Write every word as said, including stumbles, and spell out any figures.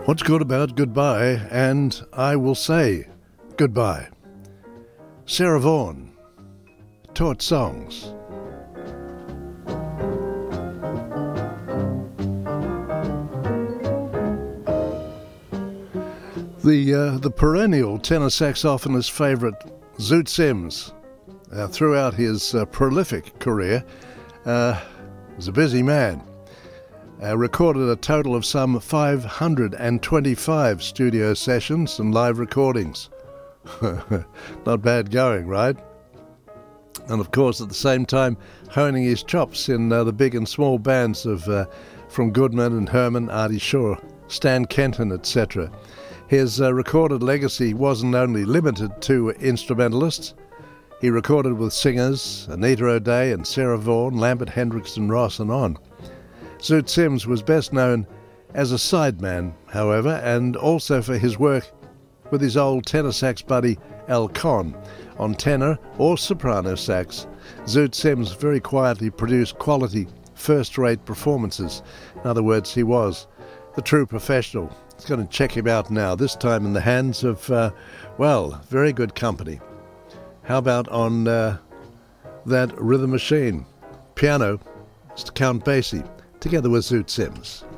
What's good about goodbye? And I will say goodbye. Sarah Vaughan, Taught Songs. The uh, the perennial tenor saxophonist favourite Zoot Sims, uh, throughout his uh, prolific career, uh, was a busy man. Uh, recorded a total of some five hundred twenty-five studio sessions and live recordings. Not bad going, right? And of course, at the same time, honing his chops in uh, the big and small bands of uh, from Goodman and Herman, Artie Shaw, Stan Kenton, et cetera. His uh, recorded legacy wasn't only limited to instrumentalists. He recorded with singers, Anita O'Day and Sarah Vaughan, Lambert Hendrickson, Ross, and on. Zoot Sims was best known as a sideman, however, and also for his work with his old tenor sax buddy Al Conn. On tenor or soprano sax, Zoot Sims very quietly produced quality, first-rate performances. In other words, he was the true professional. It's going to check him out now, this time in the hands of, uh, well, very good company. How about on uh, that rhythm machine? Piano, Mister Count Basie, together with Zoot Sims.